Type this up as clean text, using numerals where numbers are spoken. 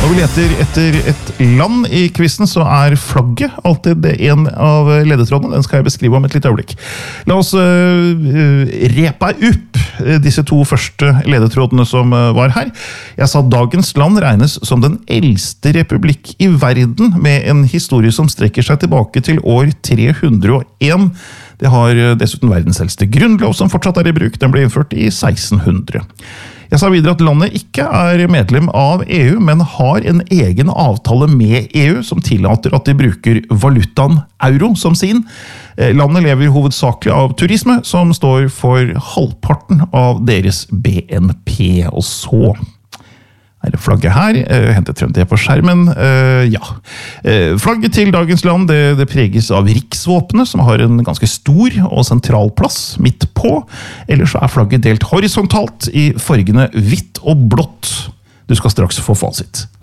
Når vi leter etter et land I quizen, så flagget alltid en av ledetrådene. Den skal jeg beskrive om et lite øyeblikk. La oss repe opp disse to første ledetrådene som var her. Jeg sa dagens land regnes som den eldste republikk I verden, med en historie som strekker seg tilbake til år 301. Det har dessuten verdens eldste grunnlov som fortsatt I bruk. Den ble innført I 1600. Jeg sa videre at landet ikke medlem av EU, men har en egen avtale med EU som tillater at de bruker valutaen euro som sin. Landet lever hovedsakelig av turisme, som står for halvparten av deres BNP. Og så det flagget her, hentet frem det på skjermen. Flagget til dagens land, det preges av riksvåpenet, som har en ganske stor og sentral plass midt på. Ellers så flagget delt horisontalt I fargene hvitt og blått. Du skal straks få fasit.